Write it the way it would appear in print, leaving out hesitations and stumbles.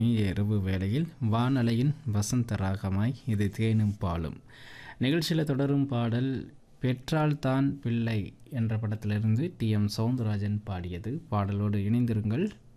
இரவு வேளையில் வானலையின் வசந்த ராகமாய் இது தேனும் பாலும் நிகழ்ச்சியில் தொடரும் பாடல் பெற்றால் தான் பிள்ளை என்ற படத்திலிருந்து டி.எம். சௌந்தரராஜன் பாடியது. பாடலோடு இணைந்திருங்கள்.